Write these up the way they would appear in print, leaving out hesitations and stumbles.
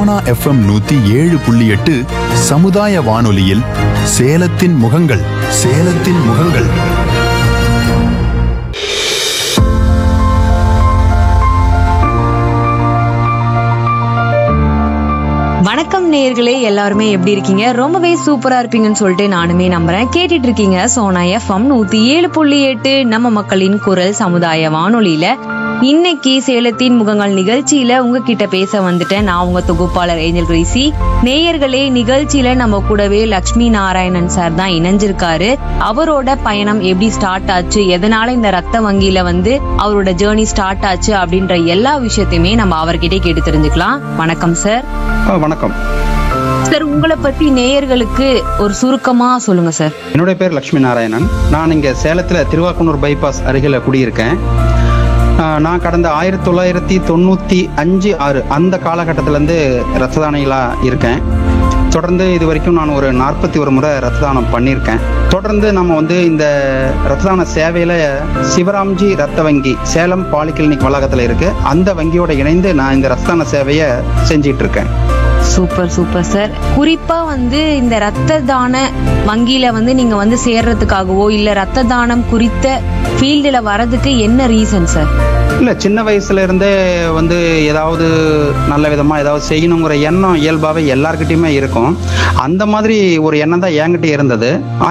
Sona FM 107.8 சமுதாய வானொலியில் சேலத்தின் முகங்கள் சேலத்தின் முகங்கள். வணக்கம் நேயர்களே, எல்லாருமே எப்படி இருக்கீங்க? ரொம்பவே சூப்பரா இருப்பீங்கன்னு சொல்லிட்டு நானுமே நம்புறேன். கேட்டுட்டு இருக்கீங்க சோனா FM 107.8 நம்ம மக்களின் குரல் சமுதாய வானொலியில. இன்னைக்கு சேலத்தின் முகங்கள் நிகழ்ச்சியில உங்ககிட்ட பேச வந்துட்டேன். நான் உங்க தொகுப்பாளர் ஏஞ்சல் கிரேசி. நேயர்களே, நிகழ்ச்சியில நம்ம கூடவே லட்சுமி நாராயணன் சார் தான் இணைஞ்சிருக்காரு. அவரோட பயணம் எப்படி ஸ்டார்ட் ஆச்சு, எதனால இந்த ரத்த வங்கியில அவரோட ஜேர்னி ஸ்டார்ட் ஆச்சு அப்படின்ற எல்லா விஷயத்தையுமே நம்ம அவர்கிட்ட கேட்டு தெரிஞ்சுக்கலாம். வணக்கம் சார். வணக்கம் சார், உங்களை பத்தி நேயர்களுக்கு ஒரு சுருக்கமா சொல்லுங்க சார். என்னுடைய பேர் லட்சுமி நாராயணன். நான் இங்க சேலத்துல திருவாக்குனூர் பைபாஸ் அருகில குடியிருக்கேன். நான் கடந்த 1995, 6 அந்த காலகட்டத்திலேருந்து ரத்த தானிகளா இருக்கேன். தொடர்ந்து இது வரைக்கும் நான் ஒரு 41 முறை ரத்த தானம் பண்ணியிருக்கேன். தொடர்ந்து நம்ம இந்த ரத்த தான சேவையில சிவராம்ஜி ரத்த வங்கி சேலம் பாலிகிளினிக் வளாகத்தில் இருக்கு. அந்த வங்கியோட இணைந்து நான் இந்த ரத்த தான சேவையை செஞ்சிட்டு இருக்கேன். Super super sir. குறிப்பா இந்த ரத்த தான வங்கியில நீங்க சேர்றதுக்காகவோ இல்ல ரத்த தானம் குறித்த ஃபீல்டுல வரதுக்கு என்ன ரீசன் சார்? இல்ல, சின்ன வயசுல இருந்தே ஏதாவது நல்ல விதமா ஏதாவது செய்யணுங்கிற எண்ணம் இயல்பாவே எல்லார்கிட்டயுமே இருக்கும். அந்த மாதிரி ஒரு எண்ணம் தான் என்கிட்ட இருந்தது.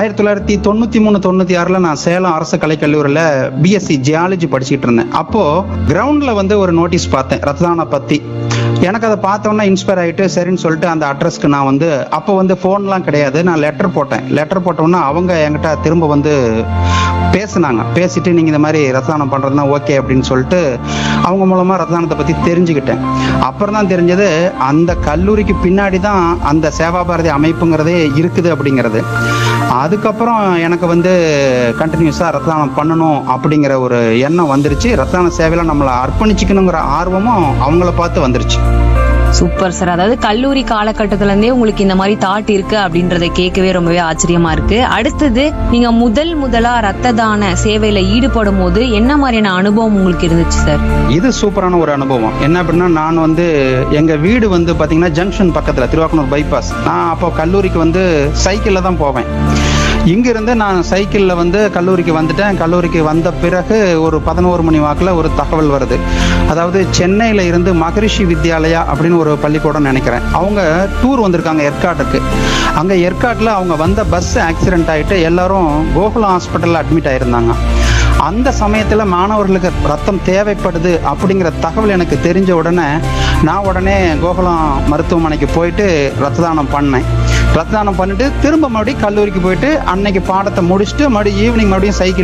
1993, 96 நான் சேலம் அரசு கலைக்கல்லூரியில பிஎஸ்சி ஜியாலஜி படிச்சுட்டு இருந்தேன். அப்போ கிரவுண்ட்ல ஒரு நோட்டீஸ் பார்த்தேன் ரத்த தானம் பத்தி. எனக்கு அதை பார்த்தோன்னா இன்ஸ்பயர் ஆகிட்டு சரின்னு சொல்லிட்டு அந்த அட்ரஸ்க்கு நான் அப்போ ஃபோன்லாம் கிடையாது. நான் லெட்டர் போட்டோன்னா அவங்க என்கிட்ட திரும்ப பேசினாங்க. பேசிட்டு நீங்கள் இந்த மாதிரி ரத்த தானம் பண்ணுறதுனா ஓகே அப்படின்னு சொல்லிட்டு அவங்க மூலமாக ரத்த தானத்தை பற்றி தெரிஞ்சுக்கிட்டேன். அப்புறம் தான் தெரிஞ்சது அந்த கல்லூரிக்கு பின்னாடி தான் அந்த சேவா பாரதி அமைப்புங்கிறதே இருக்குது அப்படிங்கிறது. அதுக்கப்புறம் எனக்கு கண்டினியூஸாக ரத்த தானம் பண்ணணும் அப்படிங்கிற ஒரு எண்ணம் வந்துருச்சு. ரத்த தான சேவையில் நம்மளை அர்ப்பணிச்சுக்கணுங்கிற ஆர்வமும் அவங்கள பார்த்து வந்துருச்சு. Super sir. அதாவது கல்லூரி காலகட்டத்துல இருந்தே உங்களுக்கு இந்த மாதிரி தாட் இருக்கு அப்படின்றத கேட்கவே ரொம்பவே ஆச்சரியமா இருக்கு. அடுத்தது, நீங்க முதலா ரத்த தான சேவையில ஈடுபடும் போது என்ன மாதிரியான அனுபவம் உங்களுக்கு இருந்துச்சு சார்? இது சூப்பரான ஒரு அனுபவம். என்ன அப்படின்னா, நான் எங்க வீடு பாத்தீங்கன்னா ஜங்ஷன் பக்கத்துல திருவாக்குனூர் பைபாஸ். நான் அப்போ கல்லூரிக்கு சைக்கிள்ல தான் போவேன். இங்கிருந்து நான் சைக்கிளில் கல்லூரிக்கு வந்துட்டேன். கல்லூரிக்கு வந்த பிறகு ஒரு 11 மணி வாக்கில் ஒரு தகவல் வருது. அதாவது சென்னையில் இருந்து மகரிஷி வித்யாலயா அப்படின்னு ஒரு பள்ளிக்கூடம் நினைக்கிறேன். அவங்க டூர் வந்திருக்காங்க ஏற்காட்டுக்கு. அங்கே ஏற்காட்டில் அவங்க வந்த பஸ் ஆக்சிடென்ட் ஆகிட்டு எல்லாரும் கோகுலம் ஹாஸ்பிட்டலில் அட்மிட் ஆகிருந்தாங்க. அந்த சமயத்தில் மாணவர்களுக்கு ரத்தம் தேவைப்படுது அப்படிங்கிற தகவல் எனக்கு தெரிஞ்ச உடனே நான் உடனே கோகுலம் மருத்துவமனைக்கு போயிட்டு ரத்த தானம் பண்ணேன். ரத்த தானம் பண்ணிட்டு திரும்ப மறுபடியும் கல்லூரிக்கு போயிட்டு அன்னைக்கு பாடத்தை முடிச்சுட்டு மறுபடியும் ஈவினிங் மறுபடியும் சைக்கிள்